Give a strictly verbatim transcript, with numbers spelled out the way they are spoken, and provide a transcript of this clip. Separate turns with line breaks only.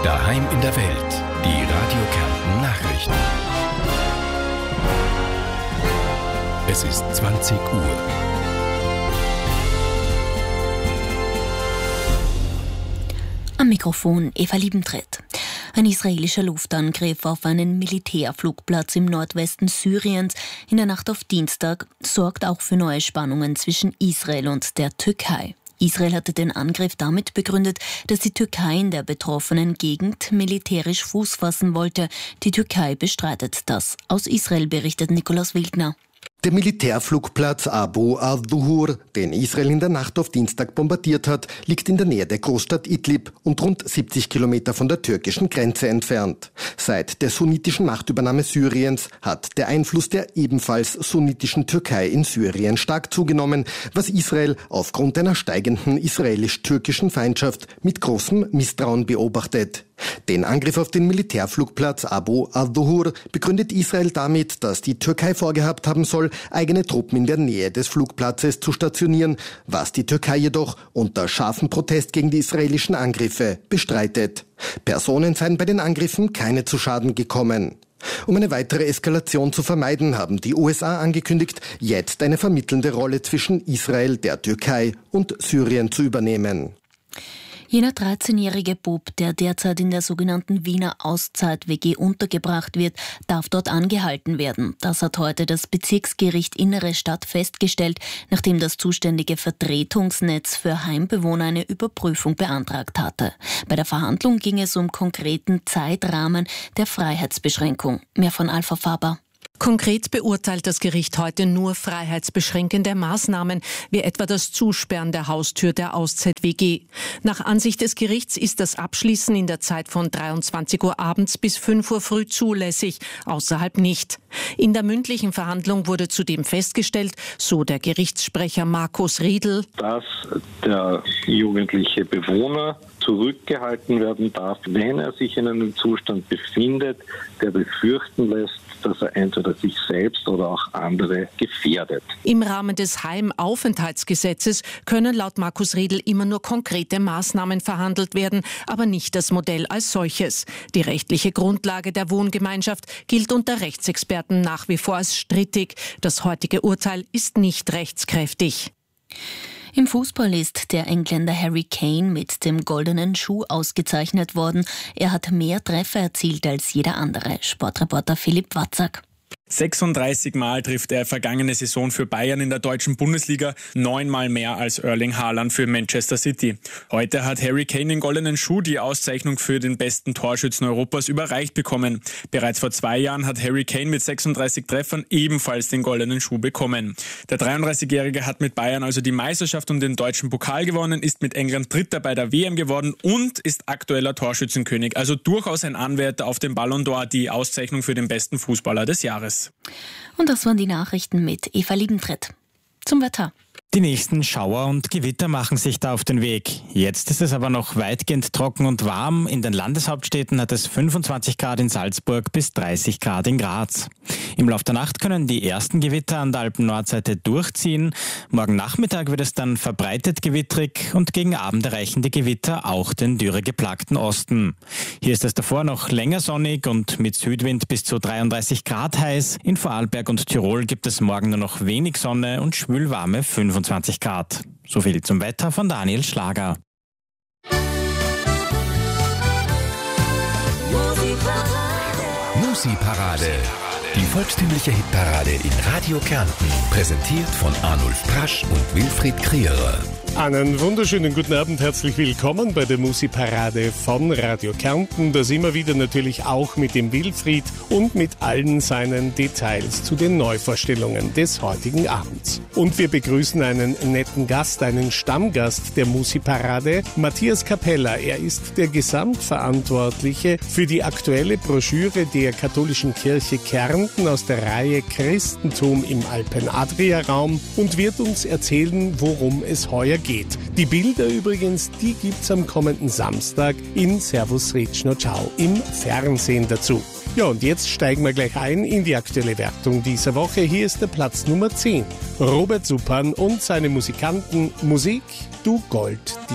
Daheim in der Welt. Die Radio Kärnten Nachrichten. Es ist zwanzig Uhr.
Am Mikrofon Eva Liebentritt. Ein israelischer Luftangriff auf einen Militärflugplatz im Nordwesten Syriens in der Nacht auf Dienstag sorgt auch für neue Spannungen zwischen Israel und der Türkei. Israel hatte den Angriff damit begründet, dass die Türkei in der betroffenen Gegend militärisch Fuß fassen wollte. Die Türkei bestreitet das. Aus Israel berichtet Nikolaus Wildner.
Der Militärflugplatz Abu al-Dhuhr, den Israel in der Nacht auf Dienstag bombardiert hat, liegt in der Nähe der Großstadt Idlib und rund siebzig Kilometer von der türkischen Grenze entfernt. Seit der sunnitischen Machtübernahme Syriens hat der Einfluss der ebenfalls sunnitischen Türkei in Syrien stark zugenommen, was Israel aufgrund einer steigenden israelisch-türkischen Feindschaft mit großem Misstrauen beobachtet. Den Angriff auf den Militärflugplatz Abu al-Dhuhr begründet Israel damit, dass die Türkei vorgehabt haben soll, eigene Truppen in der Nähe des Flugplatzes zu stationieren, was die Türkei jedoch unter scharfem Protest gegen die israelischen Angriffe bestreitet. Personen seien bei den Angriffen keine zu Schaden gekommen. Um eine weitere Eskalation zu vermeiden, haben die U S A angekündigt, jetzt eine vermittelnde Rolle zwischen Israel, der Türkei und Syrien zu übernehmen.
Jener dreizehnjährige Bub, der derzeit in der sogenannten Wiener Auszeit-W G untergebracht wird, darf dort angehalten werden. Das hat heute das Bezirksgericht Innere Stadt festgestellt, nachdem das zuständige Vertretungsnetz für Heimbewohner eine Überprüfung beantragt hatte. Bei der Verhandlung ging es um konkreten Zeitrahmen der Freiheitsbeschränkung. Mehr von Alpha Faber.
Konkret beurteilt das Gericht heute nur freiheitsbeschränkende Maßnahmen, wie etwa das Zusperren der Haustür der Auszeit-W G. Nach Ansicht des Gerichts ist das Abschließen in der Zeit von dreiundzwanzig Uhr abends bis fünf Uhr früh zulässig, außerhalb nicht. In der mündlichen Verhandlung wurde zudem festgestellt, so der Gerichtssprecher Markus Riedl,
dass der jugendliche Bewohner zurückgehalten werden darf, wenn er sich in einem Zustand befindet, der befürchten lässt, dass er entweder sich selbst oder auch andere gefährdet.
Im Rahmen des Heimaufenthaltsgesetzes können laut Markus Riedl immer nur konkrete Maßnahmen verhandelt werden, aber nicht das Modell als solches. Die rechtliche Grundlage der Wohngemeinschaft gilt unter Rechtsexperten nach wie vor als strittig. Das heutige Urteil ist nicht rechtskräftig.
Im Fußball ist der Engländer Harry Kane mit dem goldenen Schuh ausgezeichnet worden. Er hat mehr Treffer erzielt als jeder andere. Sportreporter Philipp Watzak.
sechsunddreißig Mal trifft er vergangene Saison für Bayern in der deutschen Bundesliga, neunmal mehr als Erling Haaland für Manchester City. Heute hat Harry Kane den goldenen Schuh, die Auszeichnung für den besten Torschützen Europas, überreicht bekommen. Bereits vor zwei Jahren hat Harry Kane mit sechsunddreißig Treffern ebenfalls den goldenen Schuh bekommen. Der dreiunddreißigjährige hat mit Bayern also die Meisterschaft und den deutschen Pokal gewonnen, ist mit England Dritter bei der W M geworden und ist aktueller Torschützenkönig. Also durchaus ein Anwärter auf den Ballon d'Or, die Auszeichnung für den besten Fußballer des Jahres.
Und das waren die Nachrichten mit Eva Liebentritt. Zum Wetter.
Die nächsten Schauer und Gewitter machen sich da auf den Weg. Jetzt ist es aber noch weitgehend trocken und warm. In den Landeshauptstädten hat es fünfundzwanzig Grad in Salzburg bis dreißig Grad in Graz. Im Laufe der Nacht können die ersten Gewitter an der Alpen-Nordseite durchziehen. Morgen Nachmittag wird es dann verbreitet gewittrig und gegen Abend erreichen die Gewitter auch den dürregeplagten Osten. Hier ist es davor noch länger sonnig und mit Südwind bis zu dreiunddreißig Grad heiß. In Vorarlberg und Tirol gibt es morgen nur noch wenig Sonne und schwülwarme fünfundzwanzig Grad. So viel zum Wetter von Daniel Schlager.
Musi-Parade. Die volkstümliche Hitparade in Radio Kärnten. Präsentiert von Arnulf Prasch und Wilfried Krierer.
Einen wunderschönen guten Abend, herzlich willkommen bei der Musi-Parade von Radio Kärnten. Das immer wieder natürlich auch mit dem Wilfried und mit allen seinen Details zu den Neuvorstellungen des heutigen Abends. Und wir begrüßen einen netten Gast, einen Stammgast der Musi-Parade, Matthias Capella. Er ist der Gesamtverantwortliche für die aktuelle Broschüre der Katholischen Kirche Kärnten aus der Reihe Christentum im Alpen-Adria-Raum und wird uns erzählen, worum es heuer geht. Die Bilder übrigens, die gibt's am kommenden Samstag in Servus Ritschno Ciao im Fernsehen dazu. Ja, und jetzt steigen wir gleich ein in die aktuelle Wertung dieser Woche. Hier ist der Platz Nummer zehn. Robert Suppan und seine Musikanten. Musik, du Gold.